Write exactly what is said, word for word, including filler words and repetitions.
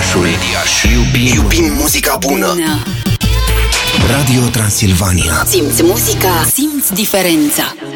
Mediașul. Iubim, iubim muzica bună. bună. Radio Transilvania. Simți muzica, simți diferența.